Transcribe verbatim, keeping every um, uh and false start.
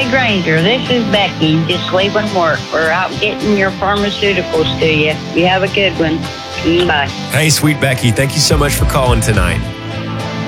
Granger. This is Becky, just leaving work. We're out getting your pharmaceuticals to you. You have a good one. Bye. Hey, sweet Becky, thank you so much for calling tonight.